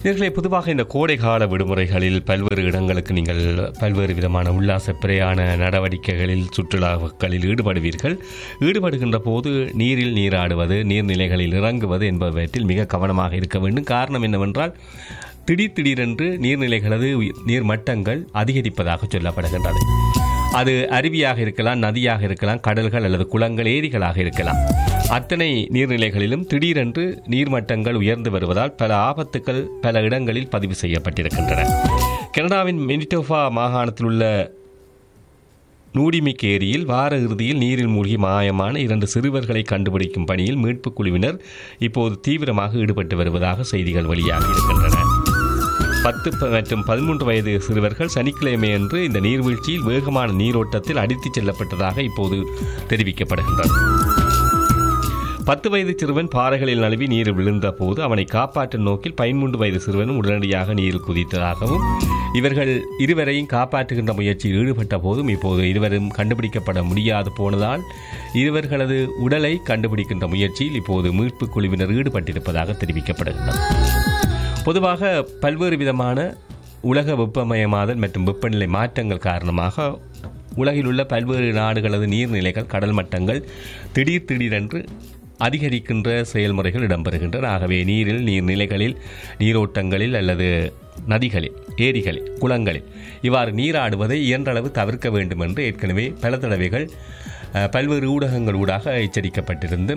இவர்களை பொதுவாக இந்த கோடைகால விடுமுறைகளில் பல்வேறு இடங்களுக்கு நீங்கள் பல்வேறு விதமான உல்லாச பிரயாண நடவடிக்கைகளில் சுற்றுலாக்களில் ஈடுபடுகின்ற போது நீரில் நீராடுவது நீர்நிலைகளில் இறங்குவது என்பவற்றில் மிக கவனமாக இருக்க வேண்டும். காரணம் என்னவென்றால் திடீரென்று நீர்நிலைகளது நீர்மட்டங்கள் அதிகரிப்பதாக சொல்லப்படுகின்றது. அது அருவியாக இருக்கலாம், நதியாக இருக்கலாம், கடல்கள் அல்லது குளங்கள், ஏரிகளாக இருக்கலாம். அத்தனை நீர்நிலைகளிலும் திடீரென்று நீர்மட்டங்கள் உயர்ந்து வருவதால் பல ஆபத்துக்கள் பல இடங்களில் பதிவு செய்யப்பட்டிருக்கின்றன. கனடாவின் மெனிடோபா மாகாணத்தில் உள்ள நூடிமிக் ஏரியில் வார இறுதியில் நீரில் மூழ்கி மாயமான 2 சிறுவர்களை கண்டுபிடிக்கும் பணியில் மீட்புக் குழுவினர் இப்போது தீவிரமாக ஈடுபட்டு வருவதாக செய்திகள் வெளியாகி இருக்கின்றன. 10 மற்றும் 13 வயது சிறுவர்கள் சனிக்கிழமையன்று இந்த நீர்வீழ்ச்சியில் வேகமான நீரோட்டத்தில் அடித்துச் செல்லப்பட்டதாக இப்போது தெரிவிக்கப்படுகின்றது. 10 வயது சிறுவன் பாறைகளில் நழுவி நீரில் விழுந்த போது அவனை காப்பாற்றும் நோக்கில் 13 வயது சிறுவனும் உடனடியாக நீரில் குதித்ததாகவும் இவர்கள் இருவரையும் காப்பாற்றுகின்ற முயற்சியில் ஈடுபட்ட போதும் இப்போது இருவரும் கண்டுபிடிக்கப்பட முடியாது போனதால் இருவர்களது உடலை கண்டுபிடிக்கின்ற முயற்சியில் இப்போது மீட்புக் குழுவினர் ஈடுபட்டிருப்பதாக தெரிவிக்கப்படுகின்றனர். பொதுவாக பல்வேறு விதமான உலக வெப்பமயமாதல் மற்றும் வெப்பநிலை மாற்றங்கள் காரணமாக உலகில் உள்ள பல்வேறு நாடுகளது நீர்நிலைகள் கடல் மட்டங்கள் திடீரென்று அதிகரிக்கின்ற செயல்முறைகள் இடம்பெறுகின்றன. ஆகவே நீரில் நீர்நிலைகளில் நீரோட்டங்களில் அல்லது நதிகளில் ஏரிகளில் குளங்களில் இவ்வாறு நீராடுவதை இயன்றளவு தவிர்க்க வேண்டும் என்று ஏற்கனவே பல தடவைகள் பல்வேறு ஊடகங்கள் ஊடாக எச்சரிக்கப்பட்டிருந்து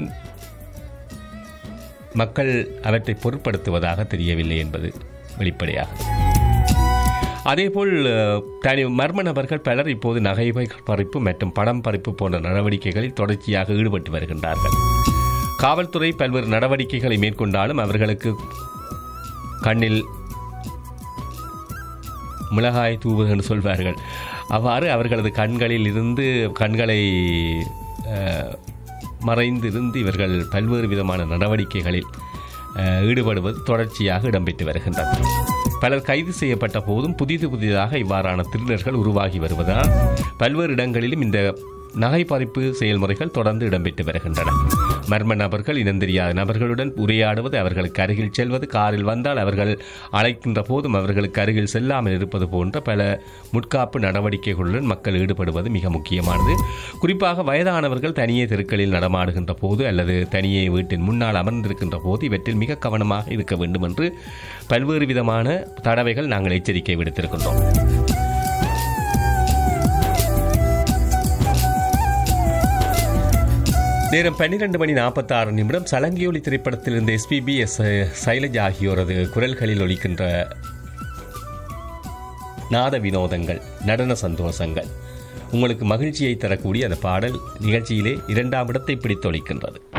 மக்கள் அவற்றை பொருட்படுத்துவதாக தெரியவில்லை என்பது வெளிப்படையாகும். அதேபோல் மர்ம நபர்கள் பலர் இப்போது நகை பறிப்பு மற்றும் படம் பறிப்பு போன்ற நடவடிக்கைகளில் தொடர்ச்சியாக ஈடுபட்டு வருகின்றார்கள். காவல்துறை பல்வேறு நடவடிக்கைகளை மேற்கொண்டாலும் அவர்களுக்கு கண்ணில் மிளகாய் தூவுவது என்று சொல்வார்கள். அவ்வாறு அவர்களது கண்களில் இருந்து கண்களை மறைந்திருந்து இவர்கள் பல்வேறு விதமான நடவடிக்கைகளில் ஈடுபடுவது தொடர்ச்சியாக இடம்பெற்று வருகின்றனர். பலர் கைது செய்யப்பட்ட போதும் புதிதாக இவ்வாறான திருடர்கள் உருவாகி வருவதால் பல்வேறு இடங்களிலும் இந்த நகை பறிப்பு செயல்முறைகள் தொடர்ந்து இடம்பெற்று வருகின்றன. மர்ம நபர்கள் இனந்தெரியாத நபர்களுடன் உரையாடுவது, அவர்களுக்கு அருகில் செல்வது, காரில் வந்தால் அவர்கள் அழைக்கின்ற போதும் அவர்களுக்கு அருகில் செல்லாமல் இருப்பது போன்ற பல முற்காப்பு நடவடிக்கைகளுடன் மக்கள் ஈடுபடுவது மிக முக்கியமானது. குறிப்பாக வயதானவர்கள் தனியே தெருக்களில் நடமாடுகின்ற போது அல்லது தனியே வீட்டின் முன்னால் அமர்ந்திருக்கின்ற போது இவற்றில் மிக கவனமாக இருக்க வேண்டும் என்று பல்வேறு விதமான தடவைகள் நாங்கள் எச்சரிக்கை விடுத்திருக்கின்றோம். நேரம் 12:46 சலங்கியொலி திரைப்படத்திலிருந்து SPB சைலஜ் ஆகியோரது குரல்களில் ஒலிக்கின்ற நாத வினோதங்கள், நடன சந்தோஷங்கள் உங்களுக்கு மகிழ்ச்சியை தரக்கூடிய அந்த பாடல் நிகழ்ச்சியிலே 2ஆம் இடத்தை பிடித்து ஒலிக்கின்றது.